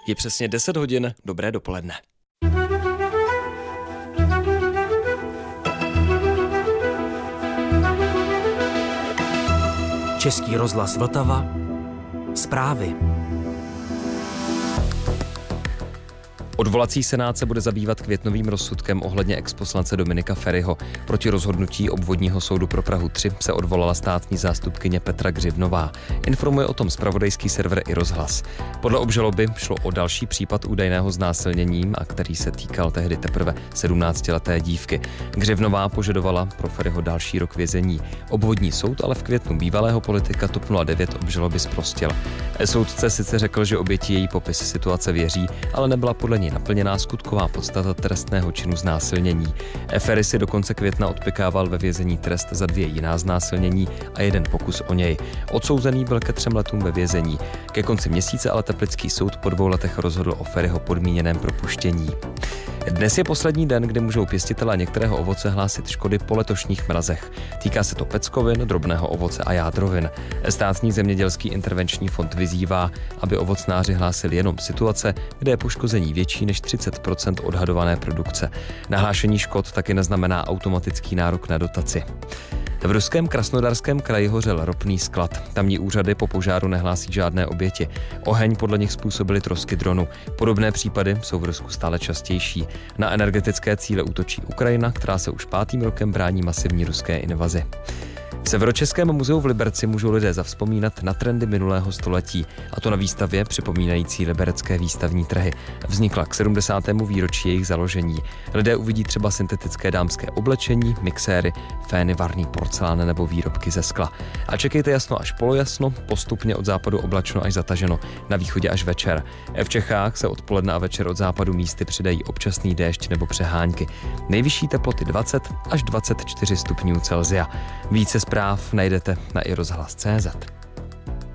Je přesně 10 hodin, dobré dopoledne. Český rozhlas Vltava. Zprávy. Odvolací senát se bude zabývat květnovým rozsudkem ohledně exposlance Dominika Feriho. Proti rozhodnutí obvodního soudu pro Prahu 3 se odvolala státní zástupkyně Petra Gřivnová. Informuje o tom zpravodajský server iRozhlas. Podle obžaloby šlo o další případ údajného znásilnění, a který se týkal tehdy teprve 17leté dívky. Gřivnová požadovala pro Feriho další rok vězení. Obvodní soud ale v květnu bývalého politika TOP 09 obžaloby zprostil. Soudce sice řekl, že oběti její popis situace věří, ale nebyla podle něj naplněná skutková podstata trestného činu znásilnění. Feri si do konce května odpykával ve vězení trest za 2 jiná znásilnění a 1 pokus o něj. Odsouzený byl ke 3 letům ve vězení. Ke konci měsíce ale teplický soud po 2 letech rozhodl o Feriho podmíněném propuštění. Dnes je poslední den, kdy můžou pěstitelé některého ovoce hlásit škody po letošních mrazech. Týká se to peckovin, drobného ovoce a jádrovin. Státní zemědělský intervenční fond vyzývá, aby ovocnáři hlásili jenom situace, kde je poškození větší než 30% odhadované produkce. Nahlášení škod taky neznamená automatický nárok na dotaci. V ruském Krasnodarském kraji hořel ropný sklad. Tamní úřady po požáru nehlásí žádné oběti. Oheň podle nich způsobily trosky dronu. Podobné případy jsou v Rusku stále častější. Na energetické cíle útočí Ukrajina, která se už 5. rokem brání masivní ruské invazi. V Severočeském muzeu v Liberci můžou lidé zavzpomínat na trendy minulého století, a to na výstavě připomínající liberecké výstavní trhy. Vznikla k 70. výročí jejich založení. Lidé uvidí třeba syntetické dámské oblečení, mixéry, fény, varný porcelán nebo výrobky ze skla. A čekejte jasno až polojasno, postupně od západu oblačno až zataženo, na východě až večer. V Čechách se odpoledne a večer od západu místy přidají občasný déšť nebo přehánky. Nejvyšší teploty 20 až 24 stupňů Celsia. Více zpráv najdete na iRozhlas.cz.